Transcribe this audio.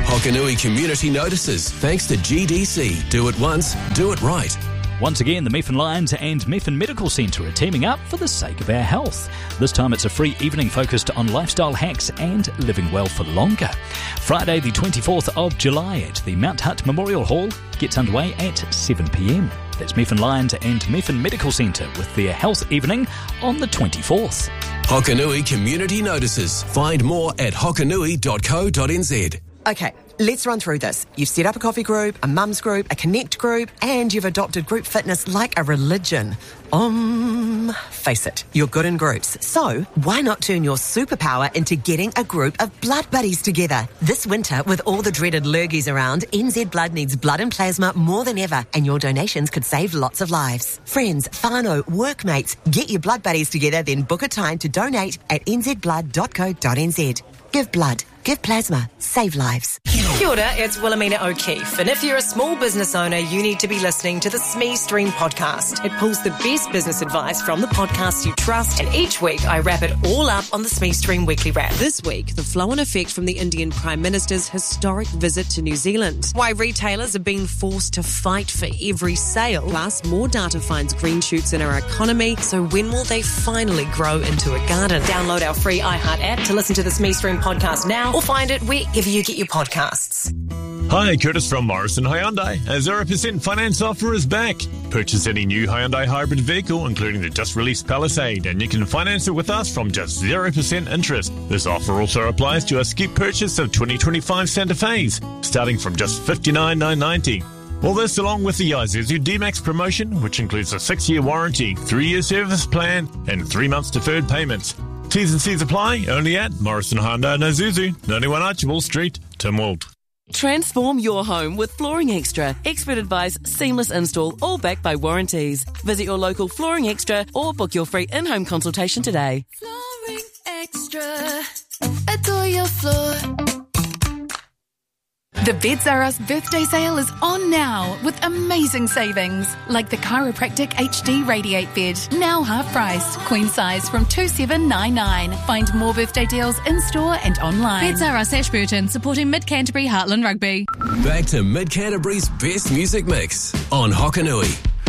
Hokanui community notices thanks to GDC. Do it once, do it right. Once again, the Methven Lions and Methven Medical Centre are teaming up for the sake of our health. This time it's a free evening focused on lifestyle hacks and living well for longer. Friday the 24th of July at the Mount Hutt Memorial Hall gets underway at 7 p.m. That's Methven Lions and Methven Medical Centre with their health evening on the 24th. Hokanui community notices. Find more at hokanui.co.nz. Okay, let's run through this. You've set up a coffee group, a mums group, a connect group, and you've adopted group fitness like a religion. Face it, you're good in groups. So, why not turn your superpower into getting a group of blood buddies together? This winter, with all the dreaded lurgies around, NZ Blood needs blood and plasma more than ever, and your donations could save lots of lives. Friends, whānau, workmates, get your blood buddies together, then book a time to donate at nzblood.co.nz. Give blood. Give plasma. Save lives. Kia ora, it's Wilhelmina O'Keefe, and if you're a small business owner, you need to be listening to the SME Stream podcast. It pulls the best business advice from the podcasts you trust, and each week I wrap it all up on the SME Stream Weekly Wrap. This week, the flow and effect from the Indian Prime Minister's historic visit to New Zealand. Why retailers are being forced to fight for every sale. Plus, more data finds green shoots in our economy, so when will they finally grow into a garden? Download our free iHeart app to listen to the SME Stream podcast now, or find it wherever you get your podcasts. Hi, Curtis from Morrison Hyundai. A 0% finance offer is back. Purchase any new Hyundai hybrid vehicle, including the just-released Palisade, and you can finance it with us from just 0% interest. This offer also applies to a skip purchase of 2025 Santa Fe's, starting from just $59,990. All this along with the Isuzu D-Max promotion, which includes a 6-year warranty, 3-year service plan, and 3 months deferred payments. T's and C's apply, only at Morrison Honda and Isuzu, 91 Archibald Street, Tynwald. Transform your home with Flooring Extra. Expert advice, seamless install, all backed by warranties. Visit your local Flooring Extra or book your free in-home consultation today. Flooring Extra. Adore your floor. The Beds R Us birthday sale is on now with amazing savings, like the Chiropractic HD Radiate bed, now half price, queen size from $2,799. Find more birthday deals in store and online. Beds R Us Ashburton, supporting Mid Canterbury Heartland Rugby. Back to Mid Canterbury's best music mix on Hokanui.